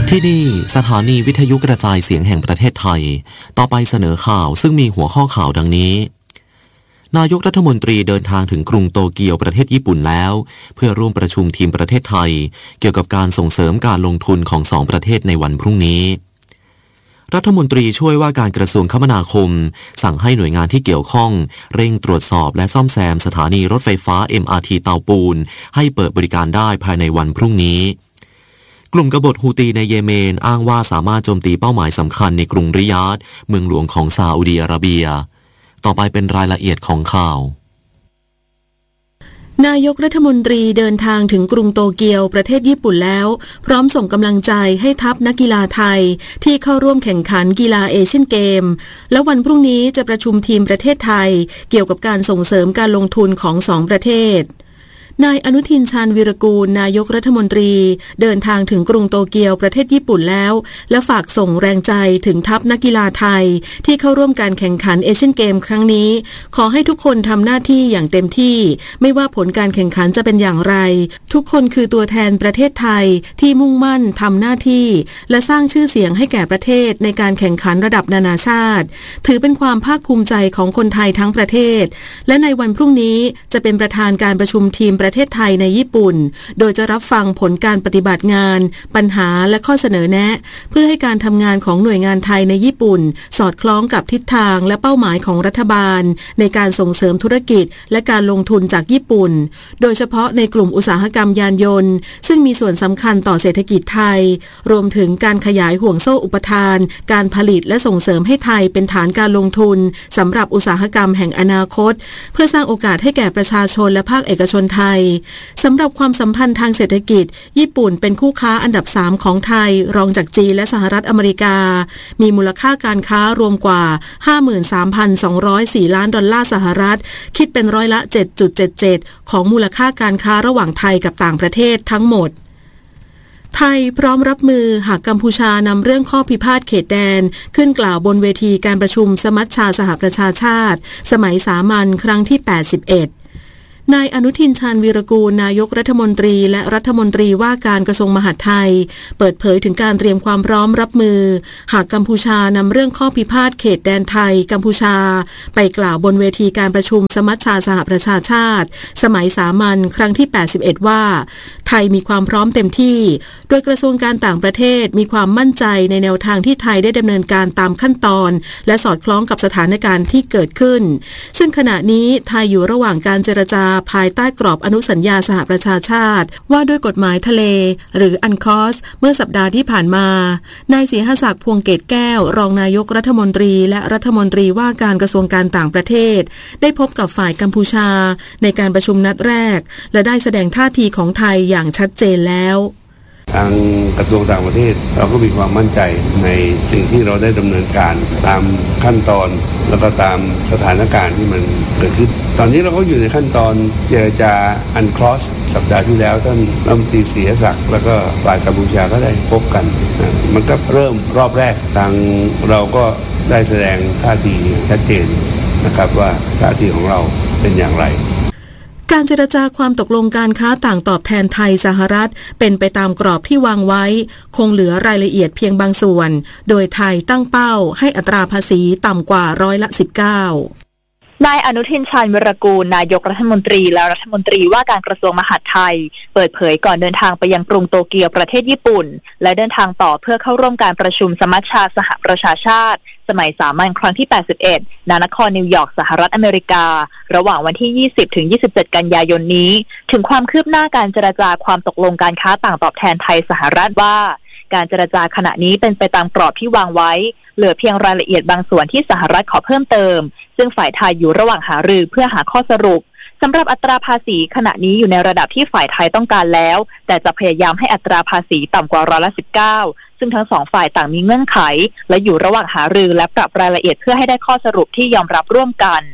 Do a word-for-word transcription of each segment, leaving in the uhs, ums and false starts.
ที่นี่สถานีวิทยุกระจายเสียงแห่งประเทศไทยต่อไปเสนอข่าวซึ่งมีหัวข้อข่าวดังนี้นายกรัฐมนตรีเดินทางถึงกรุงโตเกียวประเทศญี่ปุ่นแล้วเพื่อร่วมประชุมทีมประเทศไทยเกี่ยวกับการส่งเสริมการลงทุนของสองประเทศในวันพรุ่งนี้รัฐมนตรีช่วยว่าการกระทรวงคมนาคมสั่งให้หน่วยงานที่เกี่ยวข้องเร่งตรวจสอบและซ่อมแซมสถานีรถไฟฟ้า เอ็ม อาร์ ที เตาปูนให้เปิดบริการได้ภายในวันพรุ่งนี้กลุ่มกบฏฮูตีในเยเมนอ้างว่าสามารถโจมตีเป้าหมายสำคัญในกรุงริยาดเมืองหลวงของซาอุดิอาระเบียต่อไปเป็นรายละเอียดของข่าวนายกรัฐมนตรีเดินทางถึงกรุงโตเกียวประเทศญี่ปุ่นแล้วพร้อมส่งกำลังใจให้ทัพนักกีฬาไทยที่เข้าร่วมแข่งขันกีฬาเอเชียนเกมและวันพรุ่งนี้จะประชุมทีมประเทศไทยเกี่ยวกับการส่งเสริมการลงทุนของสองประเทศนายอนุทินชาญวีรกูลนายกรัฐมนตรีเดินทางถึงกรุงโตเกียวประเทศญี่ปุ่นแล้วและฝากส่งแรงใจถึงทัพนักกีฬาไทยที่เข้าร่วมการแข่งขันเอเชียนเกมครั้งนี้ขอให้ทุกคนทำหน้าที่อย่างเต็มที่ไม่ว่าผลการแข่งขันจะเป็นอย่างไรทุกคนคือตัวแทนประเทศไทยที่มุ่งมั่นทำหน้าที่และสร้างชื่อเสียงให้แก่ประเทศในการแข่งขันระดับนานาชาติถือเป็นความภาคภูมิใจของคนไทยทั้งประเทศและในวันพรุ่งนี้จะเป็นประธานการประชุมทีมประเทศไทยในญี่ปุ่นโดยจะรับฟังผลการปฏิบัติงานปัญหาและข้อเสนอแนะเพื่อให้การทำงานของหน่วยงานไทยในญี่ปุ่นสอดคล้องกับทิศทางและเป้าหมายของรัฐบาลในการส่งเสริมธุรกิจและการลงทุนจากญี่ปุ่นโดยเฉพาะในกลุ่มอุตสาหกรรมยานยนต์ซึ่งมีส่วนสำคัญต่อเศรษฐกิจไทยรวมถึงการขยายห่วงโซ่อุปทานการผลิตและส่งเสริมให้ไทยเป็นฐานการลงทุนสำหรับอุตสาหกรรมแห่งอนาคตเพื่อสร้างโอกาสให้แก่ประชาชนและภาคเอกชนไทยสำหรับความสัมพันธ์ทางเศรษฐกิจญี่ปุ่นเป็นคู่ค้าอันดับสามของไทยรองจากจีนและสหรัฐอเมริกามีมูลค่าการค้ารวมกว่า ห้าหมื่นสามพันสองร้อยสี่ ล้านดอลลาร์สหรัฐคิดเป็นร้อยละ เจ็ดจุดเจ็ดเจ็ด ของมูลค่าการค้าระหว่างไทยกับต่างประเทศทั้งหมดไทยพร้อมรับมือหากกัมพูชานำเรื่องข้อพิพาทเขตแดนขึ้นกล่าวบนเวทีการประชุมสมัชชาสหประชาชาติสมัยสามัญครั้งที่แปดสิบเอ็ดนายอนุทินชาญวีรกูลนายกรัฐมนตรีและรัฐมนตรีว่าการกระทรวงมหาดไทยเปิดเผยถึงการเตรียมความพร้อมรับมือหากกัมพูชานำเรื่องข้อพิพาทเขตแดนไทยกัมพูชาไปกล่าวบนเวทีการประชุมสมัชชาสหประชาชาติสมัยสามัญครั้งที่แปดสิบเอ็ดว่าไทยมีความพร้อมเต็มที่โดยกระทรวงการต่างประเทศมีความมั่นใจในแนวทางที่ไทยได้ดำเนินการตามขั้นตอนและสอดคล้องกับสถานการณ์ที่เกิดขึ้นซึ่งขณะนี้ไทยอยู่ระหว่างการเจรจาภายใต้กรอบอนุสัญญาสหประชาชาติว่าด้วยกฎหมายทะเลหรืออันคอสเมื่อสัปดาห์ที่ผ่านมานายศรีหศักดิ์พวงเกตแก้วรองนายกรัฐมนตรีและรัฐมนตรีว่าการกระทรวงการต่างประเทศได้พบกับฝ่ายกัมพูชาในการประชุมนัดแรกและได้แสดงท่าทีของไทยอย่างชัดเจนแล้วทางกระทรวงต่างประเทศเราก็มีความมั่นใจในสิ่งที่เราได้ดำเนินการตามขั้นตอนแล้วก็ตามสถานการณ์ที่มันเกิดขึ้นตอนนี้เราก็อยู่ในขั้นตอนเจรจาอันคลอสสัปดาห์ที่แล้วท่านรัฐมนตรีศรีศักดิ์แล้วก็ฝ่ายกัมพูชาก็ได้พบกันนะมันก็เริ่มรอบแรกทางเราก็ได้แสดงท่าทีชัดเจนนะครับว่าท่าทีของเราเป็นอย่างไรการเจรจาความตกลงการค้าต่างตอบแทนไทยสหรัฐเป็นไปตามกรอบที่วางไว้คงเหลือรายละเอียดเพียงบางส่วนโดยไทยตั้งเป้าให้อัตราภาษีต่ำกว่าร้อยละสิบเก้านายอนุทินชาญวีรกูลนายกรัฐมนตรีและรัฐมนตรีว่าการกระทรวงมหาดไทยเปิดเผยก่อนเดินทางไปยังกรุงโตเกียวประเทศญี่ปุ่นและเดินทางต่อเพื่อเข้าร่วมการประชุมสมัชชาสหประชาชาติสมัยสามัญครั้งที่แปดสิบเอ็ดณนครนิวยอร์กสหรัฐอเมริการะหว่างวันที่ ยี่สิบถึงยี่สิบเจ็ด กันยายนนี้ถึงความคืบหน้าการเจรจาความตกลงการค้าต่างตอบแทนไทยสหรัฐว่าการเจรจาขณะนี้เป็นไปตามกรอบที่วางไว้เหลือเพียงรายละเอียดบางส่วนที่สหรัฐขอเพิ่มเติมซึ่งฝ่ายไทยอยู่ระหว่างหารือเพื่อหาข้อสรุปสำหรับอัตราภาษีขณะนี้อยู่ในระดับที่ฝ่ายไทยต้องการแล้วแต่จะพยายามให้อัตราภาษีต่ำกว่าร้อยละสิบเก้าซึ่งทั้งสองฝ่ายต่างมีเงื่อนไขและอยู่ระหว่างหารือและปรับรายละเอียดเพื่อให้ได้ข้อสรุปที่ยอมรับร่วมกัน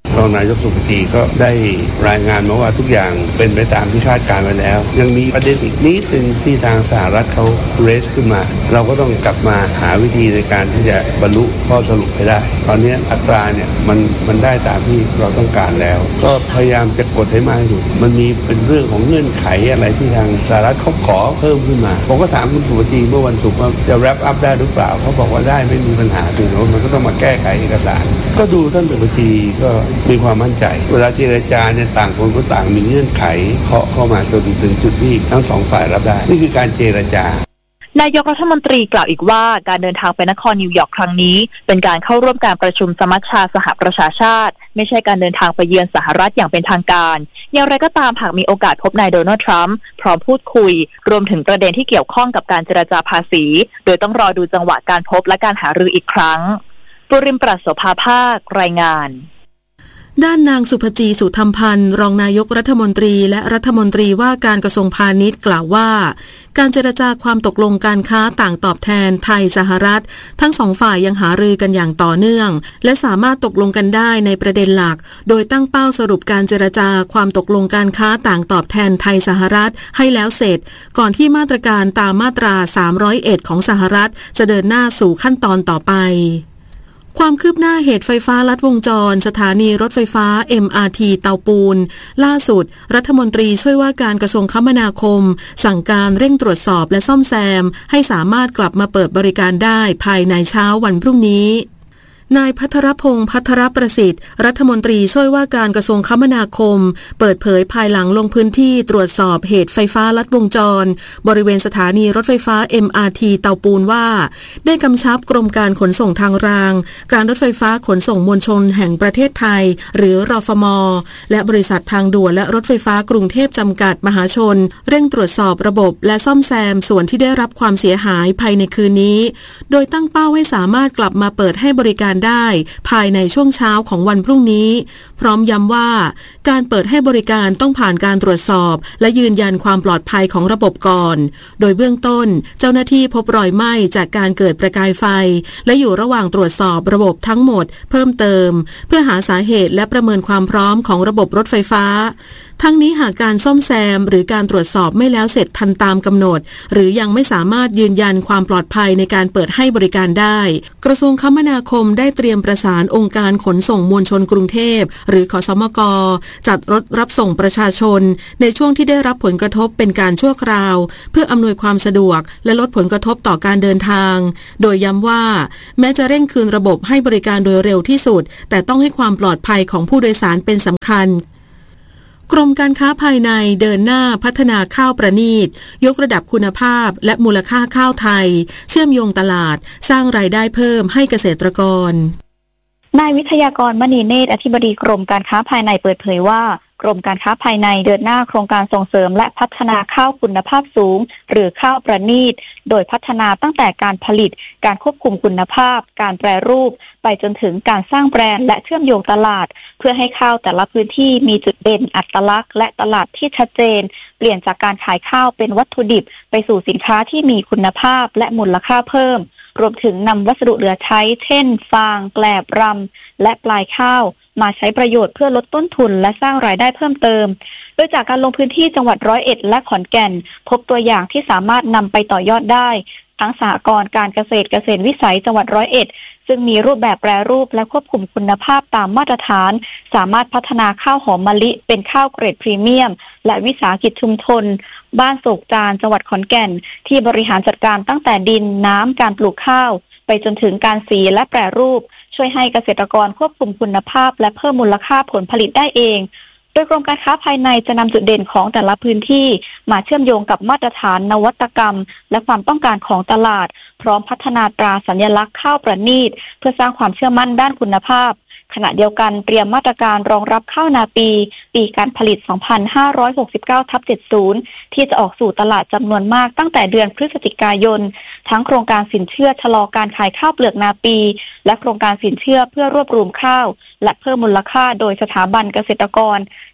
รองนายกสุภจีก็ได้รายงานมาว่าทุกอย่างเป็นไปตามที่คาดการไว้แล้วยังมีประเด็นอีกนิดนึงที่ทางสหรัฐเขาเรสขึ้นมาเราก็ต้องกลับมาหาวิธีในการที่จะบรรลุข้อสรุปให้ได้ตอนนี้อัตราเนี่ยมันมันได้ตามที่เราต้องการแล้วก็พยายามจะกดให้มากที่สุดมันมีเป็นเรื่องของเงื่อนไขอะไรที่ทางสหรัฐเขาขอเพิ่มขึ้นมาผมก็ถามคุณสุภจีเมื่อวันศุกร์ว่าจะแรปอัพได้หรือเปล่าเขาบอกว่าได้ไม่มีปัญหาคือมันก็ต้องมาแก้ไขเอกสารก็ดูท่านสุภจีก็มีความมั่นใจเวลาเจรจาเนี่ยต่างคนก็ต่างมีเงื่อนไขเคาะเข้ามาจนถึงจุดที่ทั้งสองฝ่ายรับได้นี่คือการเจรจานายกรัฐมนตรีกล่าวอีกว่าการเดินทางไปนครนิวยอร์กครั้งนี้เป็นการเข้าร่วมการประชุมสมัชชาสหประชาชาติไม่ใช่การเดินทางไปเยือนสหรัฐอย่างเป็นทางการอย่างไรก็ตามหากมีโอกาสพบนายโดนัลด์ทรัมป์พร้อมพูดคุยรวมถึงประเด็นที่เกี่ยวข้องกับการเจรจาภาษีโดยต้องรอดูจังหวะการพบและการหารืออีกครั้งปุริมปรัชโสภาภาครายงานด้านนางสุภจี สุธรรมพันธ์รองนายกรัฐมนตรีและรัฐมนตรีว่าการกระทรวงพาณิชย์กล่าวว่าการเจรจาความตกลงการค้าต่างตอบแทนไทยสหรัฐทั้งสองฝ่ายยังหารือกันอย่างต่อเนื่องและสามารถตกลงกันได้ในประเด็นหลักโดยตั้งเป้าสรุปการเจรจาความตกลงการค้าต่างตอบแทนไทยสหรัฐให้แล้วเสร็จก่อนที่มาตรการตามมาตราสามร้อยเอ็ดของสหรัฐจะเดินหน้าสู่ขั้นตอนต่อไปความคืบหน้าเหตุไฟฟ้าลัดวงจรสถานีรถไฟฟ้า เอ็ม อาร์ ที เตาปูนล่าสุดรัฐมนตรีช่วยว่าการกระทรวงคมนาคมสั่งการเร่งตรวจสอบและซ่อมแซมให้สามารถกลับมาเปิดบริการได้ภายในเช้าวันพรุ่งนี้นายภัทรพงษ์ภัทรประสิทธิ์รัฐมนตรีช่วยว่าการกระทรวงคมนาคมเปิดเผยภายหลังลงพื้นที่ตรวจสอบเหตุไฟฟ้าลัดวงจรบริเวณสถานีรถไฟฟ้า เอ็ม อาร์ ที เตาปูนว่าได้กำชับกรมการขนส่งทางรางการรถไฟฟ้าขนส่งมวลชนแห่งประเทศไทยหรือรฟม.และบริษัททางด่วนและรถไฟฟ้ากรุงเทพจำกัดมหาชนเร่งตรวจสอบระบบและซ่อมแซมส่วนที่ได้รับความเสียหายภายในคืนนี้โดยตั้งเป้าให้สามารถกลับมาเปิดให้บริการได้ภายในช่วงเช้าของวันพรุ่งนี้พร้อมย้ำว่าการเปิดให้บริการต้องผ่านการตรวจสอบและยืนยันความปลอดภัยของระบบก่อนโดยเบื้องต้นเจ้าหน้าที่พบรอยไหม้จากการเกิดประกายไฟและอยู่ระหว่างตรวจสอบระบบทั้งหมดเพิ่มเติมเพื่อหาสาเหตุและประเมินความพร้อมของระบบรถไฟฟ้าทั้งนี้หากการซ่อมแซมหรือการตรวจสอบไม่แล้วเสร็จทันตามกำหนดหรือยังไม่สามารถยืนยันความปลอดภัยในการเปิดให้บริการได้กระทรวงคมนาคมได้เตรียมประสานองค์การขนส่งมวลชนกรุงเทพหรือขสมกจัดรถรับส่งประชาชนในช่วงที่ได้รับผลกระทบเป็นการชั่วคราวเพื่ออำนวยความสะดวกและลดผลกระทบต่อการเดินทางโดยย้ำว่าแม้จะเร่งคืนระบบให้บริการโดยเร็วที่สุดแต่ต้องให้ความปลอดภัยของผู้โดยสารเป็นสำคัญกรมการค้าภายในเดินหน้าพัฒนาข้าวประณีตยกระดับคุณภาพและมูลค่าข้าวไทยเชื่อมโยงตลาดสร้างรายได้เพิ่มให้เกษตรกรนายวิทยากรมณีเนตรอธิบดีกรมการค้าภายในเปิดเผยว่ากรมการค้าภายในเดินหน้าโครงการส่งเสริมและพัฒนาข้าวคุณภาพสูงหรือข้าวประณีตโดยพัฒนาตั้งแต่การผลิตการควบคุมคุณภาพการแปรรูปไปจนถึงการสร้างแบรนด์และเชื่อมโยงตลาดเพื่อให้ข้าวแต่ละพื้นที่มีจุดเด่นอัตลักษณ์และตลาดที่ชัดเจนเปลี่ยนจากการขายข้าวเป็นวัตถุดิบไปสู่สินค้าที่มีคุณภาพและมูลค่าเพิ่มรวมถึงนำวัสดุเหลือใช้เช่นฟางแกลบรำและปลายข้าวมาใช้ประโยชน์เพื่อลดต้นทุนและสร้างรายได้เพิ่มเติมโดยจากการลงพื้นที่จังหวัดร้อยเอ็ดและขอนแก่นพบตัวอย่างที่สามารถนำไปต่อยอดได้ทั้งสหกรณ์การเกษตรเกษตรวิสัยจังหวัดร้อยเอ็ดซึ่งมีรูปแบบแปรรูปและควบคุมคุณภาพตามมาตรฐานสามารถพัฒนาข้าวหอมมะลิเป็นข้าวเกรดพรีเมียมและวิสาหกิจชุมชนบ้านโศกจานจังหวัดขอนแก่นที่บริหารจัดการตั้งแต่ดินน้ำการปลูกข้าวไปจนถึงการสีและแปรรูปช่วยให้เกษตรกรควบคุมคุณภาพและเพิ่มมูลค่าผลผลิตได้เองโดยกรมการค้าภายในจะนำจุดเด่นของแต่ละพื้นที่มาเชื่อมโยงกับมาตรฐานนวัตกรรมและความต้องการของตลาดพร้อมพัฒนาตราสัญลักษณ์ข้าวประณีตเพื่อสร้างความเชื่อมั่นด้านคุณภาพขณะเดียวกันเตรียมมาตรการรองรับข้าวนาปีปีการผลิต สองพันห้าร้อยหกสิบเก้าทับเจ็ดสิบ ที่จะออกสู่ตลาดจำนวนมากตั้งแต่เดือนพฤศจิกายนทั้งโครงการสินเชื่อชะลอการขายข้าวเปลือกนาปีและโครงการสินเชื่อเพื่อรวบรวมข้าวและเพิ่มมูลค่าโดยสถาบันเกษตรกร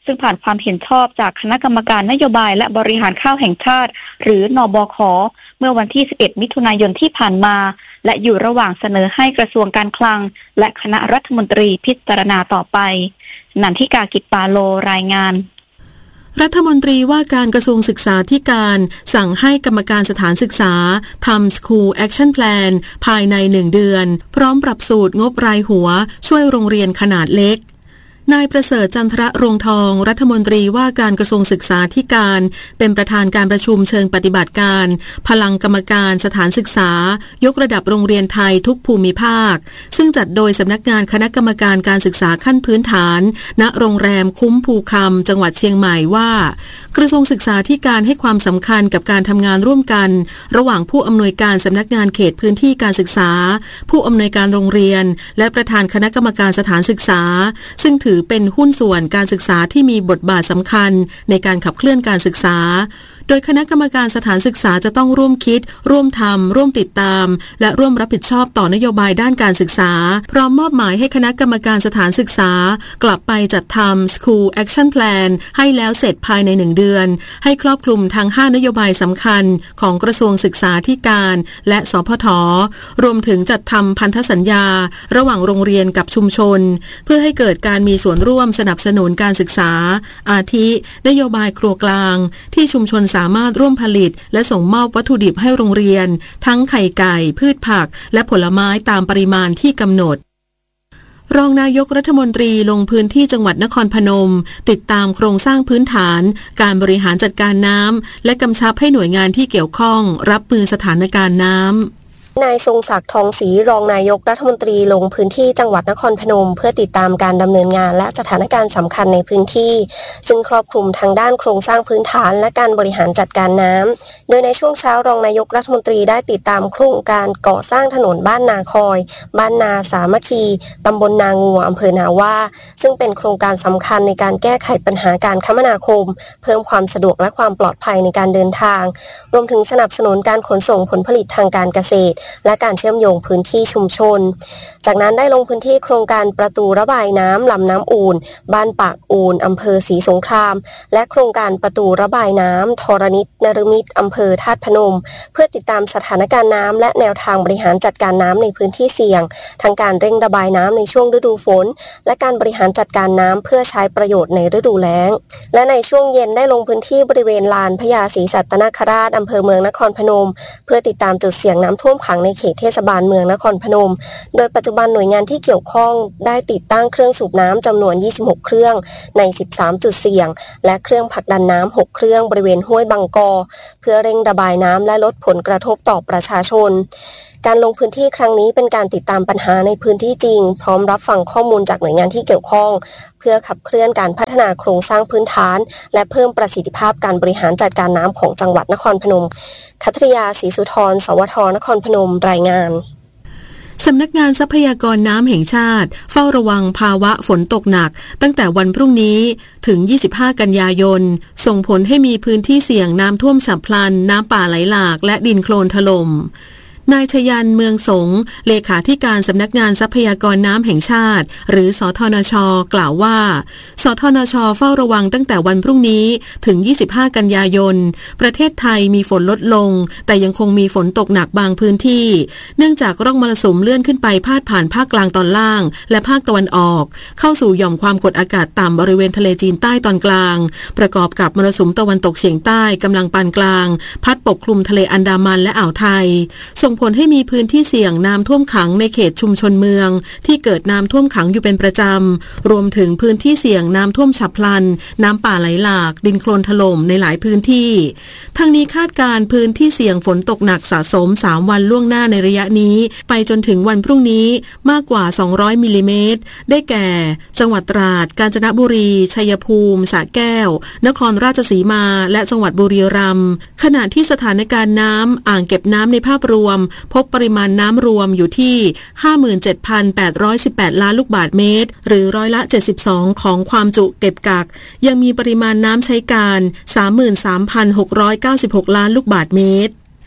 ซึ่งผ่านความเห็นชอบจากคณะกรรมการนโยบายและบริหารข้าวแห่งชาติหรือนบข.เมื่อวันที่สิบเอ็ดมิถุนายนที่ผ่านมาและอยู่ระหว่างเสนอให้กระทรวงการคลังและคณะรัฐมนตรีพิจารณาต่อไปนันทิกากิจปาโลรายงานรัฐมนตรีว่าการกระทรวงศึกษาธิการสั่งให้กรรมการสถานศึกษาทำ School Action Plan ภายในหนึ่งเดือนพร้อมปรับสูตรงบรายหัวช่วยโรงเรียนขนาดเล็กนายประเสริฐจันทระรงทองรัฐมนตรีว่าการกระทรวงศึกษาธิการเป็นประธานการประชุมเชิงปฏิบัติการพลังกรรมการสถานศึกษายกระดับโรงเรียนไทยทุกภูมิภาคซึ่งจัดโดยสำนักงานคณะกรรมการการศึกษาขั้นพื้นฐานณโรงแรมคุ้มภูคำจังหวัดเชียงใหม่ว่ากระทรวงศึกษาธิการให้ความสำคัญกับการทำงานร่วมกันระหว่างผู้อำนวยการสำนักงานเขตพื้นที่การศึกษาผู้อำนวยการโรงเรียนและประธานคณะกรรมการสถานศึกษาซึ่งถือเป็นหุ้นส่วนการศึกษาที่มีบทบาทสำคัญในการขับเคลื่อนการศึกษาโดยคณะกรรมการสถานศึกษาจะต้องร่วมคิดร่วมทำร่วมติดตามและร่วมรับผิดชอบต่อนโยบายด้านการศึกษาพร้อมมอบหมายให้คณะกรรมการสถานศึกษากลับไปจัดทำ School Action Plan ให้แล้วเสร็จภายในหนึ่งเดือนให้ครอบคลุมทั้งห้านโยบายสำคัญของกระทรวงศึกษาธิการและสพท.รวมถึงจัดทำพันธสัญญาระหว่างโรงเรียนกับชุมชนเพื่อให้เกิดการมีส่วนร่วมสนับสนุนการศึกษาอาทินโยบายครัวกลางที่ชุมชนสามารถร่วมผลิตและส่งมอบวัตถุดิบให้โรงเรียนทั้งไข่ไก่พืชผักและผลไม้ตามปริมาณที่กำหนดรองนายกรัฐมนตรีลงพื้นที่จังหวัดนครพนมติดตามโครงสร้างพื้นฐานการบริหารจัดการน้ำและกำชับให้หน่วยงานที่เกี่ยวข้องรับมือสถานการณ์น้ำนายทรงศักดิ์ทองศรีรองนายกรัฐมนตรีลงพื้นที่จังหวัดนครพนมเพื่อติดตามการดำเนินงานและสถานการณ์สำคัญในพื้นที่ซึ่งครอบคลุมทางด้านโครงสร้างพื้นฐานและการบริหารจัดการน้ำโดยในช่วงเช้ารองนายกรัฐมนตรีได้ติดตามโครงการก่อสร้างถนนบ้านนาคอยบ้านนาสามัคคีตำบลนางัวอำเภอนาว่าซึ่งเป็นโครงการสำคัญในการแก้ไขปัญหาการคมนาคมเพิ่มความสะดวกและความปลอดภัยในการเดินทางรวมถึงสนับสนุนการขนส่งผลผลิตทางการเกษตรและการเชื่อมโยงพื้นที่ชุมชนจากนั้นได้ลงพื้นที่โครงการประตูระบายน้ำลำน้ำอู่นบ้านปากอู่นอำเภอศรีสงครามและโครงการประตูระบายน้ำธรณิตนรมิตรอำเภอธาตุพนมเพื่อติดตามสถานการณ์น้ำและแนวทางบริหารจัดการน้ำในพื้นที่เสี่ยงทั้งการเร่งระบายน้ำในช่วงฤดูฝนและการบริหารจัดการน้ำเพื่อใช้ประโยชน์ในฤดูแล้งและในช่วงเย็นได้ลงพื้นที่บริเวณลานพญาศรีสัตนคราชอำเภอเมืองนครพนมเพื่อติดตามจุดเสี่ยงน้ำท่วมขังในเขตเทศบาลเมืองนครพนมโดยปัจจุบันหน่วยงานที่เกี่ยวข้องได้ติดตั้งเครื่องสูบน้ำจำนวนยี่สิบหกเครื่องในสิบสามจุดเสี่ยงและเครื่องผลักดันน้ำหกเครื่องบริเวณห้วยบางกอเพื่อเร่งระบายน้ำและลดผลกระทบต่อประชาชนการลงพื้นที่ครั้งนี้เป็นการติดตามปัญหาในพื้นที่จริงพร้อมรับฟังข้อมูลจากหน่วยงานที่เกี่ยวข้องเพื่อขับเคลื่อนการพัฒนาโครงสร้างพื้นฐานและเพิ่มประสิทธิภาพการบริหารจัดการน้ำของจังหวัดนครพนมคัทริยาศรีสุธรสวทนครพนมรายงานสำนักงานทรัพยากรน้ำแห่งชาติเฝ้าระวังภาวะฝนตกหนักตั้งแต่วันพรุ่งนี้ถึงยี่สิบห้ากันยายนส่งผลให้มีพื้นที่เสี่ยงน้ำท่วมฉับพลันน้ำป่าไหลหลากและดินโคลนถล่มนายชยันเมืองสงเลขาธิการสำนักงานทรัพยากรน้ำแห่งชาติหรือสทนช.กล่าวว่าสทนช.เฝ้าระวังตั้งแต่วันพรุ่งนี้ถึงยี่สิบห้ากันยายนประเทศไทยมีฝนลดลงแต่ยังคงมีฝนตกหนักบางพื้นที่เนื่องจากร่องมรสุมเลื่อนขึ้นไปพาดผ่านภาคกลางตอนล่างและภาคตะวันออกเข้าสู่หย่อมความกดอากาศต่ำบริเวณทะเลจีนใต้ตอนกลางประกอบกับมรสุมตะวันตกเฉียงใต้กำลังปานกลางพัดปกคลุมทะเลอันดามันและอ่าวไทยส่งผลให้มีพื้นที่เสี่ยงน้ำท่วมขังในเขตชุมชนเมืองที่เกิดน้ำท่วมขังอยู่เป็นประจำรวมถึงพื้นที่เสี่ยงน้ำท่วมฉับพลันน้ำป่าไหลหลากดินโคลนถล่มในหลายพื้นที่ทั้งนี้คาดการณ์พื้นที่เสี่ยงฝนตกหนักสะสมสามวันล่วงหน้าในระยะนี้ไปจนถึงวันพรุ่งนี้มากกว่าสองร้อยมิลลิเมตรได้แก่จังหวัดตราดกาญจนบุรีชัยภูมิสระแก้วนครราชสีมาและจังหวัดบุรีรัมย์ขณะที่สถานการณ์น้ำอ่างเก็บน้ำในภาพรวมพบปริมาณน้ำรวมอยู่ที่ ห้าหมื่นเจ็ดพันแปดร้อยสิบแปด ล้านลูกบาศก์เมตรหรือร้อยละเจ็ดสิบสองของความจุเก็บกักยังมีปริมาณน้ำใช้การ สามหมื่นสามพันหกร้อยเก้าสิบหก ล้านลูกบาศก์เมตร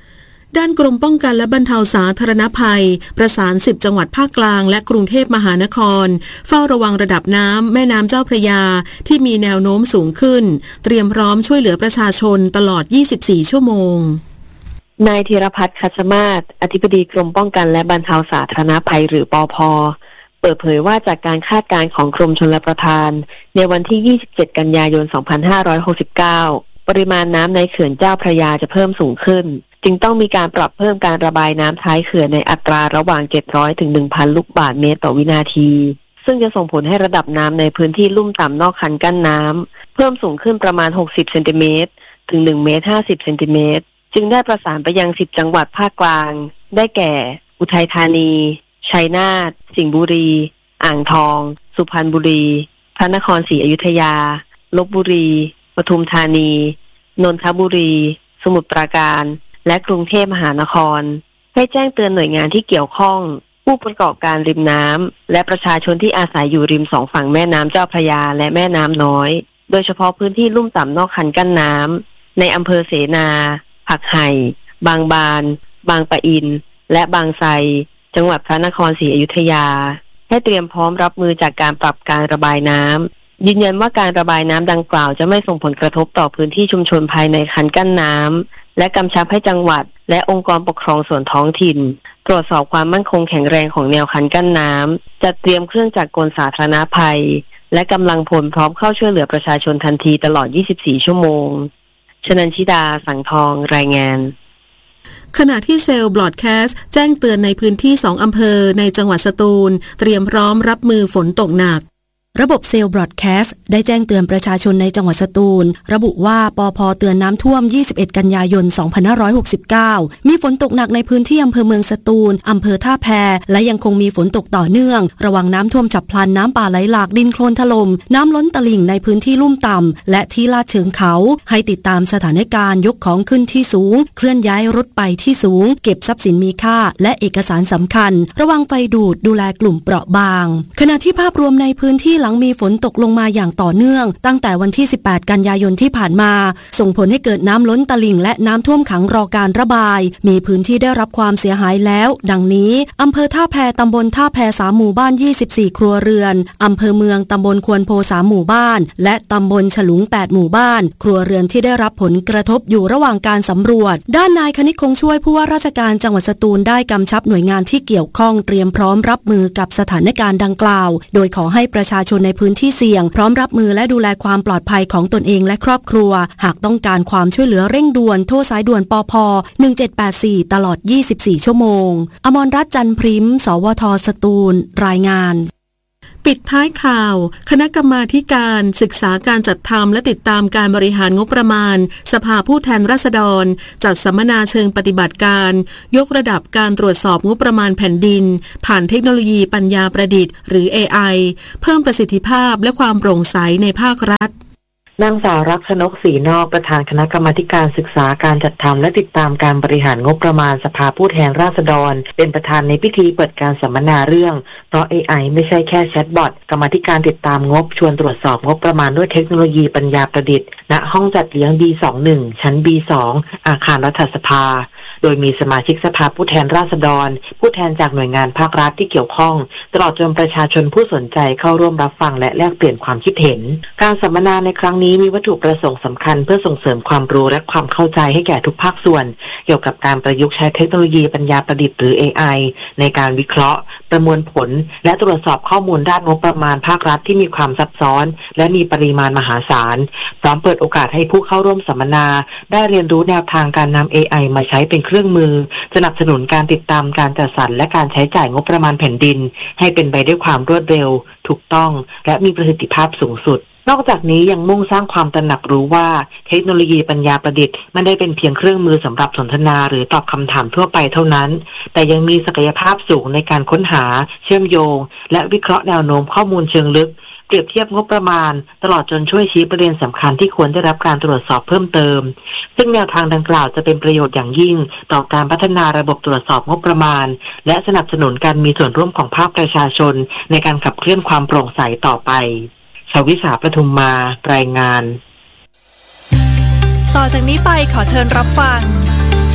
ด้านกรมป้องกันและบรรเทาสาธารณภัยประสานสิบจังหวัดภาคกลางและกรุงเทพมหานครเฝ้าระวังระดับน้ำแม่น้ำเจ้าพระยาที่มีแนวโน้มสูงขึ้นเตรียมพร้อมช่วยเหลือประชาชนตลอดยี่สิบสี่ชั่วโมงนายธีรพัฒน์ คัชมาศอธิบดีกรมป้องกันและบรรเทาสาธารณภัยหรือปภ.เปิดเผยว่าจากการคาดการณ์ของกรมชลประทานในวันที่ยี่สิบเจ็ดกันยายนสองพันห้าร้อยหกสิบเก้าปริมาณน้ำในเขื่อนเจ้าพระยาจะเพิ่มสูงขึ้นจึงต้องมีการปรับเพิ่มการระบายน้ำท้ายเขื่อนในอัตราระหว่างเจ็ดร้อยถึง หนึ่งพัน ลูกบาศก์เมตรต่อวินาทีซึ่งจะส่งผลให้ระดับน้ำในพื้นที่ลุ่มต่ำนอกคันกั้นน้ำเพิ่มสูงขึ้นประมาณหกสิบเซนติเมตรถึงหนึ่งเมตรห้าสิบเซนติเมตรจึงได้ประสานไปยังสิบจังหวัดภาคกลางได้แก่ อุทัยธานี ชัยนาท สิงห์บุรี อ่างทอง สุพรรณบุรี พระนครศรีอยุธยา ลพบุรี ปทุมธานี นนทบุรี สมุทรปราการ และกรุงเทพมหานครให้แจ้งเตือนหน่วยงานที่เกี่ยวข้องผู้ประกอบการริมน้ำและประชาชนที่อาศัยอยู่ริมสองฝั่งแม่น้ำเจ้าพระยาและแม่น้ำน้อยโดยเฉพาะพื้นที่ลุ่มต่ำนอกคันกั้นน้ำในอำเภอเสนาผักไห่บางบานบางปะอินและบางไทรจังหวัดพระนครศรีอยุธยาให้เตรียมพร้อมรับมือจากการปรับการระบายน้ำยืนยันว่าการระบายน้ำดังกล่าวจะไม่ส่งผลกระทบต่อพื้นที่ชุมชนภายในคันกั้นน้ำและกำชับให้จังหวัดและองค์กรปกครองส่วนท้องถิ่นตรวจสอบความมั่นคงแข็งแรงของแนวคันกั้นน้ำจัดเตรียมเครื่องจักรกลสาธารณภัยและกำลังพลพร้อมเข้าช่วยเหลือประชาชนทันทีตลอดยี่สิบสี่ชั่วโมงชนันชิดาสังทองรายงานขณะที่เซลล์บลอดแคสต์แจ้งเตือนในพื้นที่สองอำเภอในจังหวัดสตูลเตรียมพร้อมรับมือฝนตกหนักระบบเซลล์บรอดแคสต์ได้แจ้งเตือนประชาชนในจังหวัดสตูลระบุว่าปภ.เตือนน้ำท่วมยี่สิบเอ็ดกันยายนสองพันห้าร้อยหกสิบเก้ามีฝนตกหนักในพื้นที่อำเภอเมืองสตูลอำเภอท่าแพและยังคงมีฝนตกต่อเนื่องระวังน้ำท่วมฉับพลันน้ำป่าไหลหลากดินโคลนถล่มน้ำล้นตลิ่งในพื้นที่ลุ่มต่ำและที่ลาดเชิงเขาให้ติดตามสถานการณ์ยกของขึ้นที่สูงเคลื่อนย้ายรถไปที่สูงเก็บทรัพย์สินมีค่าและเอกสารสำคัญระวังไฟดูดดูแลกลุ่มเปราะบางขณะที่ภาพรวมในพื้นที่หลังมีฝนตกลงมาอย่างต่อเนื่องตั้งแต่วันที่สิบแปดกันยายนที่ผ่านมาส่งผลให้เกิดน้ำล้นตลิ่งและน้ำท่วมขังรอการระบายมีพื้นที่ได้รับความเสียหายแล้วดังนี้อำเภอท่าแพตำบลท่าแพสามหมู่บ้านยี่สิบสี่ครัวเรือนอำเภอเมืองตำบลควนโพสามหมู่บ้านและตำบลฉลุงแปดหมู่บ้านครัวเรือนที่ได้รับผลกระทบอยู่ระหว่างการสำรวจด้านนายคณิตคงช่วยผู้ว่าราชการจังหวัดสตูลได้กำชับหน่วยงานที่เกี่ยวข้องเตรียมพร้อมรับมือกับสถานการณ์ดังกล่าวโดยขอให้ประชาชนในพื้นที่เสี่ยงพร้อมรับมือและดูแลความปลอดภัยของตนเองและครอบครัวหากต้องการความช่วยเหลือเร่งด่วนโทรสายด่วนปภหนึ่งเจ็ดแปดสี่ตลอดยี่สิบสี่ชั่วโมงอมรรัตน์จันทร์พริมสวทสตูลรายงานปิดท้ายข่าวคณะกรรมาธิการศึกษาการจัดทำและติดตามการบริหารงบประมาณสภาผู้แทนราษฎรจัดสัมมนาเชิงปฏิบัติการยกระดับการตรวจสอบงบประมาณแผ่นดินผ่านเทคโนโลยีปัญญาประดิษฐ์หรือ เอ ไอ เพิ่มประสิทธิภาพและความโปร่งใสในภาครัฐนางสาวรักษณกศรีนอกประธานคณะกรรมาการศึกษาการจัดทำและติดตามการบริหารงบประมาณสภาผู้แทนราษฎรเป็นประธานในพิธีเปิดการสัมมนาเรื่องเพราะ เอ ไอ ไม่ใช่แค่แชทบอทกรรมาการติดตามงบชวนตรวจสอบงบประมาณด้วยเทคโนโลยีปัญญาประดิษฐ์ณห้องจัดเลี้ยง บี สองสิบเอ็ด ชั้น บี สอง อาคารรัฐสภาโดยมีสมาชิกสภาผู้แทนราษฎรผู้แทนจากหน่วยงานภาครัฐที่เกี่ยวข้องตลอดจนประชาชนผู้สนใจเข้าร่วมรับฟังและแลกเปลี่ยนความคิดเห็นการสัมมนาในครั้งนี้มีวัตถุประสงค์สำคัญเพื่อส่งเสริมความรู้และความเข้าใจให้แก่ทุกภาคส่วนเกี่ยวกับการประยุกต์ใช้เทคโนโลยีปัญญาประดิษฐ์หรือ เอ ไอ ในการวิเคราะห์ประมวลผลและตรวจสอบข้อมูลด้านงบประมาณภาครัฐที่มีความซับซ้อนและมีปริมาณมหาศาลพร้อมเปิดโอกาสให้ผู้เข้าร่วมสัมมนาได้เรียนรู้แนวทางการนำ เอ ไอ มาใช้เป็นเครื่องมือสนับสนุนการติดตามการจัดสรรและการใช้จ่ายงบประมาณแผ่นดินให้เป็นไปด้วยความรวดเร็วถูกต้องและมีประสิทธิภาพสูงสุดนอกจากนี้ยังมุ่งสร้างความตระหนักรู้ว่าเทคโนโลยีปัญญาประดิษฐ์ไม่ได้เป็นเพียงเครื่องมือสำหรับสนทนาหรือตอบคำถามทั่วไปเท่านั้นแต่ยังมีศักยภาพสูงในการค้นหาเชื่อมโยงและวิเคราะห์แนวโน้มข้อมูลเชิงลึกเปรียบเทียบงบประมาณตลอดจนช่วยชี้ประเด็นสำคัญที่ควรได้รับการตรวจสอบเพิ่มเติมซึ่งแนวทางดังกล่าวจะเป็นประโยชน์อย่างยิ่งต่อการพัฒนาระบบตรวจสอบงบประมาณและสนับสนุนการมีส่วนร่วมของภาคประชาชนในการขับเคลื่อนความโปร่งใสต่อไปชวิสาปทุมมารายงานต่อจากนี้ไปขอเชิญรับฟัง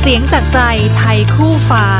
เสียงจากใจไทยคู่ฟ้า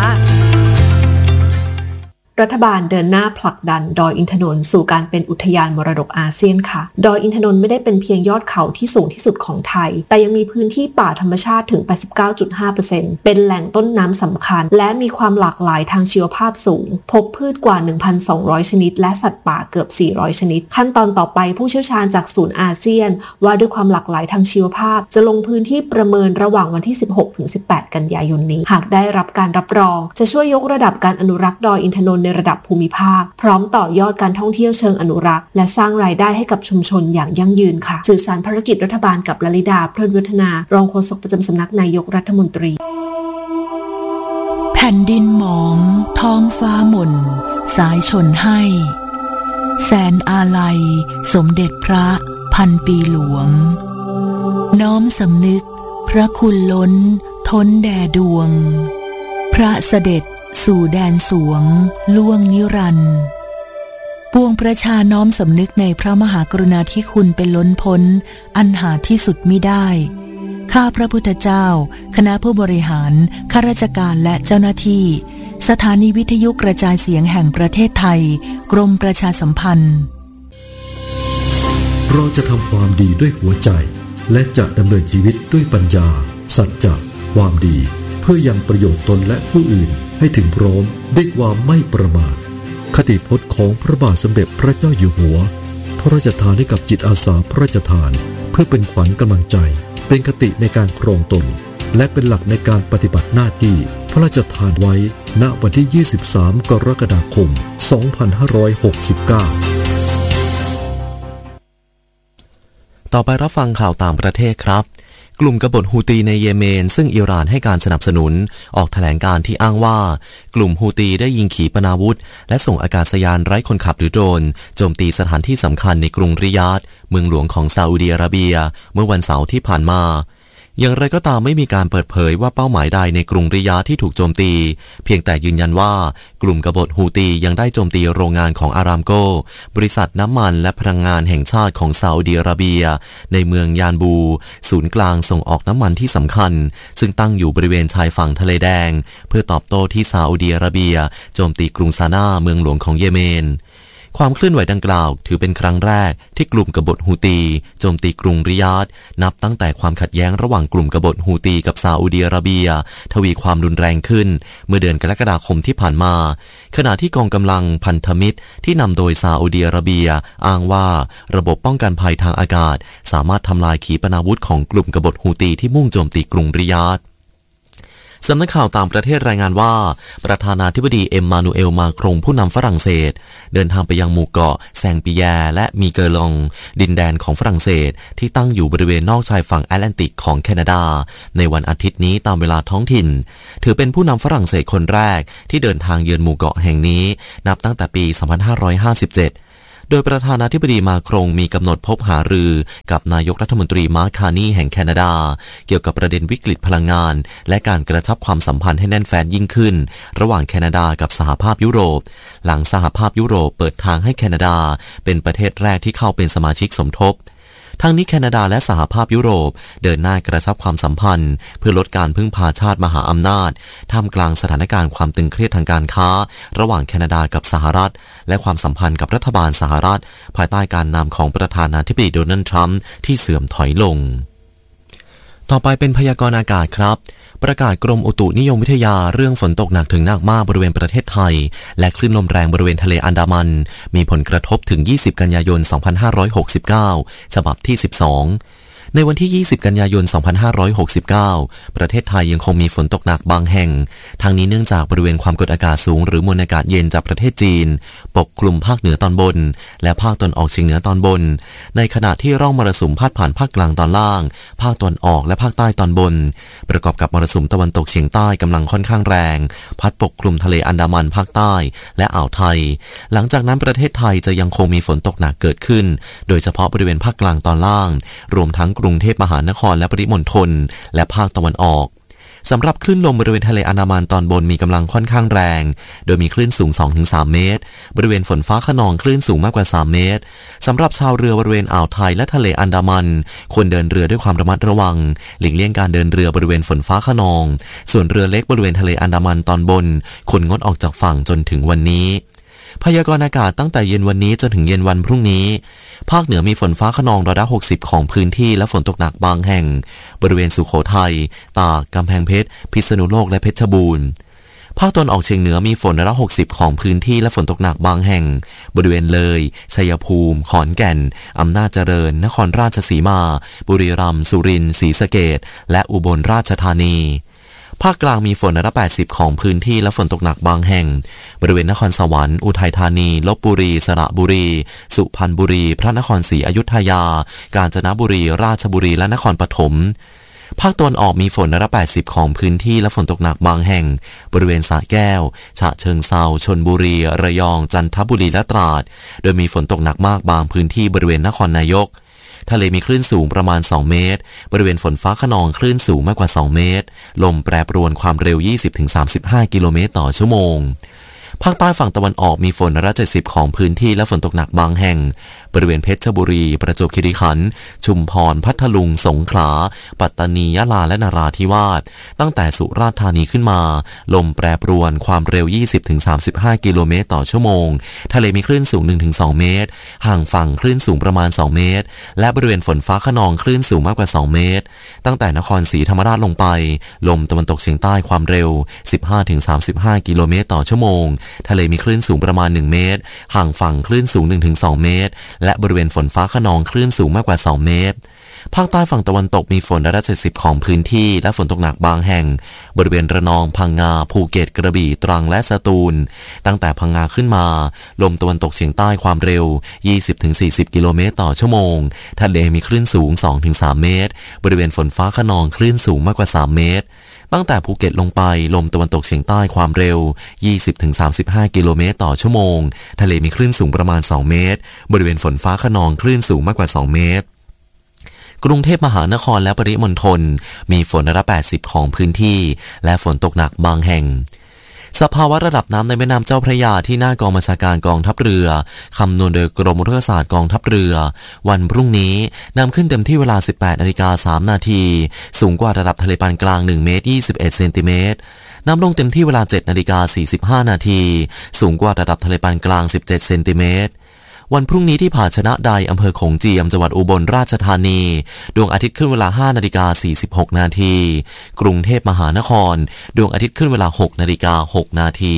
รัฐบาลเดินหน้าผลักดันดอยอินทนนท์สู่การเป็นอุทยานมรดกอาเซียนค่ะดอยอินทนนท์ไม่ได้เป็นเพียงยอดเขาที่สูงที่สุดของไทยแต่ยังมีพื้นที่ป่าธรรมชาติถึง แปดสิบเก้าจุดห้าเปอร์เซ็นต์ เป็นแหล่งต้นน้ำสำคัญและมีความหลากหลายทางชีวภาพสูงพบพืชกว่า หนึ่งพันสองร้อย ชนิดและสัตว์ป่าเกือบ สี่ร้อย ชนิดขั้นตอนต่อไปผู้เชี่ยวชาญจากศูนย์อาเซียนว่าด้วยความหลากหลายทางชีวภาพจะลงพื้นที่ประเมินระหว่างวันที่ สิบหกถึงสิบแปด กันยายนนี้หากได้รับการรับรองจะช่วยยกระดับการอนุรักษ์ดอยอินทนนท์ในระดับภูมิภาคพร้อมต่อยอดการท่องเที่ยวเชิงอนุรักษ์และสร้างรายได้ให้กับชุมชนอย่างยั่งยืนค่ะสื่อสารภารกิจรัฐบาลกับลลิดาเพลินวัฒนารองโฆษกประจำสำนักนายกรัฐมนตรีแผ่นดินหมองท้องฟ้าหม่นสายชนให้แสนอาลัยสมเด็จพระพันปีหลวงน้อมสำนึกพระคุณล้นท้นแด่ดวงพระเสด็จสู่แดนสวงล่วงนิรันดร์ปวงประชาน้อมสำนึกในพระมหากรุณาธิคุณเป็นล้นพ้นอันหาที่สุดมิได้ข้าพระพุทธเจ้าคณะผู้บริหารข้าราชการและเจ้าหน้าที่สถานีวิทยุกระจายเสียงแห่งประเทศไทยกรมประชาสัมพันธ์เราจะทำความดีด้วยหัวใจและจะดำเนินชีวิตด้วยปัญญาสัจจะความดีเพื่อยังประโยชน์ตนและผู้อื่นให้ถึงพร้อมด้วยความไม่ประมาทคติพจน์ของพระบาทสมเด็จพระเจ้าอยู่หัวพระราชทานให้กับจิตอาสาพระราชทานเพื่อเป็นขวัญกำลังใจเป็นคติในการครองตนและเป็นหลักในการปฏิบัติหน้าที่พระราชทานไว้ณวันที่ยี่สิบสามกรกฎาคมสองพันห้าร้อยหกสิบเก้าต่อไปรับฟังข่าวต่างประเทศครับกลุ่มกบฏฮูตีในเยเมนซึ่งอิหร่านให้การสนับสนุนออกแถลงการที่อ้างว่ากลุ่มฮูตีได้ยิงขีปนาวุธและส่งอากาศยานไร้คนขับหรือโดรนโจมตีสถานที่สำคัญในกรุงริยาดเมืองหลวงของซาอุดิอาระเบียเมื่อวันเสาร์ที่ผ่านมาอย่างไรก็ตามไม่มีการเปิดเผยว่าเป้าหมายใดในกรุงริยาดที่ถูกโจมตีเพียงแต่ยืนยันว่ากลุ่มกบฏฮูตียังได้โจมตีโรงงานของอารามโกบริษัทน้ำมันและพลังงานแห่งชาติของซาอุดิอาระเบียในเมืองยานบูศูนย์กลางส่งออกน้ำมันที่สำคัญซึ่งตั้งอยู่บริเวณชายฝั่งทะเลแดงเพื่อตอบโต้ที่ซาอุดิอาระเบียโจมตีกรุงซานาเมืองหลวงของเยเมนความเคลื่อนไหวดังกล่าวถือเป็นครั้งแรกที่กลุ่มกบฏฮูตีโจมตีกรุงริยาดนับตั้งแต่ความขัดแย้งระหว่างกลุ่มกบฏฮูตีกับซาอุดิอาระเบียทวีความรุนแรงขึ้นเมื่อเดือนกรกฎาคมที่ผ่านมาขณะที่กองกำลังพันธมิตรที่นำโดยซาอุดิอาระเบียอ้างว่าระบบป้องกันภัยทางอากาศสามารถทำลายขีปนาวุธของกลุ่มกบฏฮูตีที่มุ่งโจมตีกรุงริยาดสำนักข่าวต่างประเทศรายงานว่าประธานาธิบดีเอ็มมานูเอลมาครงผู้นำฝรั่งเศสเดินทางไปยังหมู่เกาะแซงปิแยร์และมีเกอร์ลองดินแดนของฝรั่งเศสที่ตั้งอยู่บริเวณนอกชายฝั่งแอตแลนติกของแคนาดาในวันอาทิตย์นี้ตามเวลาท้องถิ่นถือเป็นผู้นำฝรั่งเศสคนแรกที่เดินทางเยือนหมู่เกาะแห่งนี้นับตั้งแต่ปี สองพันห้าร้อยห้าสิบเจ็ดโดยประธานาธิบดีมาครงมีกำหนดพบหารือกับนายกรัฐมนตรีมาร์ค คาร์นีแห่งแคนาดาเกี่ยวกับประเด็นวิกฤตพลังงานและการกระชับความสัมพันธ์ให้แน่นแฟ้นยิ่งขึ้นระหว่างแคนาดากับสหภาพยุโรปหลังสหภาพยุโรปเปิดทางให้แคนาดาเป็นประเทศแรกที่เข้าเป็นสมาชิกสมทบทั้งนี้แคนาดาและสหภาพยุโรปเดินหน้ากระชับความสัมพันธ์เพื่อลดการพึ่งพาชาติมหาอำนาจท่ามกลางสถานการณ์ความตึงเครียดทางการค้าระหว่างแคนาดากับสหรัฐและความสัมพันธ์กับรัฐบาลสหรัฐภายใต้การนำของประธานาธิบดีโดนัลด์ทรัมป์ที่เสื่อมถอยลงต่อไปเป็นพยากรณ์อากาศครับประกาศกรมอุตุนิยมวิทยาเรื่องฝนตกหนักถึงหนักมากบริเวณประเทศไทยและคลื่นลมแรงบริเวณทะเลอันดามันมีผลกระทบถึงยี่สิบกันยายนสองพันห้าร้อยหกสิบเก้าฉบับที่สิบสองในวันที่ยี่สิบกันยายนสองพันห้าร้อยหกสิบเก้าประเทศไทยยังคงมีฝนตกหนักบางแห่งทางนี้เนื่องจากบริเวณความกดอากาศสูงหรือมวลอากาศเย็นจากประเทศจีนปกคลุมภาคเหนือตอนบนและภาคตะวันออกเฉียงเหนือตอนบนในขณะที่ร่องมรสุมพาดผ่านภาคกลางตอนล่างภาคตะวันออกและภาคใต้ตอนบนประกอบกับมรสุมตะวันตกเฉียงใต้กำลังค่อนข้างแรงพัดปกคลุมทะเลอันดามันภาคใต้และอ่าวไทยหลังจากนั้นประเทศไทยจะยังคงมีฝนตกหนักเกิดขึ้นโดยเฉพาะบริเวณภาคกลางตอนล่างรวมทั้งกรุงเทพมหานครและปริมณฑลและภาคตะวันออกสำหรับคลื่นลมบริเวณทะเลอันดามันตอนบนมีกำลังค่อนข้างแรงโดยมีคลื่นสูง สองถึงสาม เมตรบริเวณฝนฟ้าคะนองคลื่นสูงมากกว่าสามเมตรสำหรับชาวเรือบริเวณอ่าวไทยและทะเลอันดามันควรเดินเรือด้วยความระมัดระวังหลีกเลี่ยงการเดินเรือบริเวณฝนฟ้าคะนองส่วนเรือเล็กบริเวณทะเลอันดามันตอนบนควรงดออกจากฝั่งจนถึงวันนี้พยากรณ์อากาศตั้งแต่เย็นวันนี้จนถึงเย็นวันพรุ่งนี้ภาคเหนือมีฝนฟ้าคะนองร้อยละหกสิบของพื้นที่และฝนตกหนักบางแห่งบริเวณสุโขทัยตากกำแพงเพชรพิษณุโลกและเพชรบูรณ์ภาคตะวันออกเฉียงเหนือมีฝนร้อยละหกสิบของพื้นที่และฝนตกหนักบางแห่งบริเวณเลยชัยภูมิขอนแก่นอำนาจเจริญนครราชสีมาบุรีรัมย์สุรินทร์ศรีสะเกษและอุบลราชธานีภาคกลางมีฝนร้อยละแปดสิบของพื้นที่และฝนตกหนักบางแห่งบริเวณนครสวรรค์อุทัยธานีลพบุรีสระบุรีสุพรรณบุรีพระนครศรีอยุธยากาญจนบุรีราชบุรีและนครปฐมภาคตะวันออกมีฝนร้อยละแปดสิบของพื้นที่และฝนตกหนักบางแห่งบริเวณสระแก้วฉะเชิงเทราชลบุรีระยองจันทบุรีและตราดโดยมีฝนตกหนักมากบางพื้นที่บริเวณนครนายกทะเลมีคลื่นสูงประมาณสองเมตรบริเวณฝนฟ้าคะนองคลื่นสูงมากกว่าสองเมตรลมแปรปรวนความเร็ว ยี่สิบถึงสามสิบห้า กิโลเมตรต่อชั่วโมงภาคใต้ฝั่งตะวันออกมีฝนร้อยละเจ็ดสิบของพื้นที่และฝนตกหนักบางแห่งบริเวณเพชรบุรีประจวบคีรีขันธ์ชุมพรพัทลุงสงขลาปัตตานียะลาและนราธิวาสตั้งแต่สุราษฎร์ธานีขึ้นมาลมแปรปรวนความเร็ว ยี่สิบถึงสามสิบห้า กิโลเมตรต่อชั่วโมงทะเลมีคลื่นสูง หนึ่งถึงสอง เมตรห่างฝั่งคลื่นสูงประมาณสองเมตรและบริเวณฝนฟ้าคะนองคลื่นสูงมากกว่าสองเมตรตั้งแต่นครศรีธรรมราชลงไปลมตะวันตกเฉียงใต้ความเร็ว สิบห้าถึงสามสิบห้า กิโลเมตรต่อชั่วโมงทะเลมีคลื่นสูงประมาณหนึ่งเมตรห่างฝั่งคลื่นสูง หนึ่งถึงสอง เมตรและบริเวณฝนฟ้าคะนองคลื่นสูงมากกว่าสองเมตรภาคใต้ฝั่งตะวันตกมีฝนร้อยละเจ็ดสิบของพื้นที่และฝนตกหนักบางแห่งบริเวณระนองพังงาภูเก็ตกระบี่ตรังและสตูลตั้งแต่พังงาขึ้นมาลมตะวันตกเฉียงใต้ความเร็ว ยี่สิบถึงสี่สิบ กิโลเมตรต่อชั่วโมงทะเลมีคลื่นสูง สองถึงสาม เมตรบริเวณฝนฟ้าคะนองคลื่นสูงมากกว่าสามเมตรตั้งแต่ภูเก็ตลงไปลมตะวันตกเฉียงใต้ความเร็ว ยี่สิบถึงสามสิบห้า กิโลเมตรต่อชั่วโมงทะเลมีคลื่นสูงประมาณสองเมตรบริเวณฝนฟ้าคะนองคลื่นสูงมากกว่าสองเมตรกรุงเทพมหานครและปริมณฑลมีฝนร้อยละแปดสิบของพื้นที่และฝนตกหนักบางแห่งสภาวะระดับน้ำในแม่น้ำเจ้าพระยาที่หน้ากองบัญชาการกองทัพเรือคำนวณโดยกรมอุทกศาสตร์กองทัพเรือวันพรุ่งนี้นำขึ้นเต็มที่เวลา สิบแปดนาฬิกาสามนาทีสูงกว่าระดับทะเลปานกลางหนึ่งเมตรยี่สิบเอ็ดเซนติเมตรน้ำลงเต็มที่เวลา เจ็ดนาฬิกาสี่สิบห้านาทีสูงกว่าระดับทะเลปานกลางสิบเจ็ดเซนติเมตรวันพรุ่งนี้ที่ผาชนะใดอำเภอโขงเจียมจังหวัดอุบลราชธานีดวงอาทิตย์ขึ้นเวลา ห้านาฬิกาสี่สิบหกนาทีกรุงเทพมหานครดวงอาทิตย์ขึ้นเวลา หกนาฬิกาหกนาที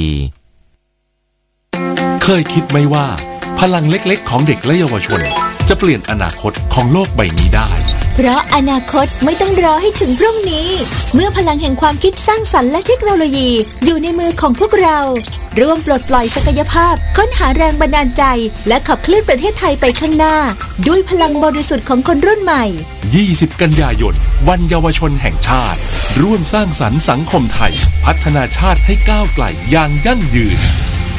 เคยคิดไหมว่าพลังเล็กๆของเด็กและเยาวชนจะเปลี่ยนอนาคตของโลกใบนี้ได้เพราะอนาคตไม่ต้องรอให้ถึงพรุ่งนี้เมื่อพลังแห่งความคิดสร้างสรรค์และเทคโนโลยีอยู่ในมือของพวกเราร่วมปลดปล่อยศักยภาพค้นหาแรงบันดาลใจและขับเคลื่อนประเทศไทยไปข้างหน้าด้วยพลังบริสุทธิ์ของคนรุ่นใหม่ยี่สิบกันยายนวันเยาวชนแห่งชาติร่วมสร้างสรรค์สังคมไทยพัฒนาชาติให้ก้าวไกลอย่างยั่งยืน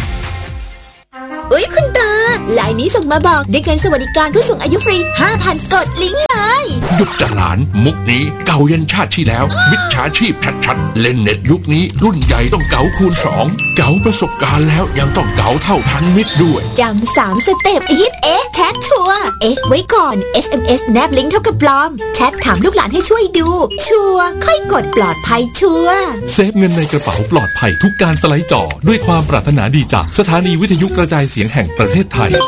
อุ๊ยคุณตาไลน์นี้ส่งมาบอกได้เงินสวัสดิการผู้สูงอายุฟรี ห้าพัน กดลิงก์เลยหยุดจะหลานมุกนี้เก่ายันชาติที่แล้วมิจฉาชีพชัดๆเล่นเน็ตยุคนี้รุ่นใหญ่ต้องเก๋าคูณสองเก๋าประสบการณ์แล้วยังต้องเก๋าเท่าทันมิตรด้วยจำสามสเต็ปฮิตเอ๊ะแชทชัวร์เอ๊ะไว้ก่อน เอส เอ็ม เอส แนบลิงก์เท่ากับปลอมแชทถามลูกหลานให้ช่วยดูชัวร์ค่อยกดปลอดภัยชัวร์เซฟเงินในกระเป๋าปลอดภัยทุกการสไลด์จอด้วยความปรารถนาดีจากสถานีวิทยุกระจายเสียงแห่งประเทศไทย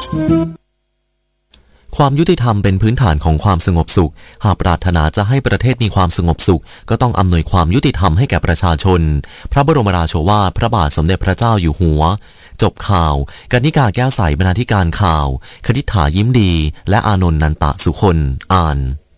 ความยุติธรรมเป็นพื้นฐานของความสงบสุขหากปรารถนาจะให้ประเทศมีความสงบสุขก็ต้องอำนวยความยุติธรรมให้แก่ประชาชนพระบรมราโชวาทพระบาทสมเด็จพระเจ้าอยู่หัวจบข่าวกนิกาแก้วใสบรรณาธิการข่าวคณิษฐายิ้มดีและอานนท์นันตะสุคนอ่าน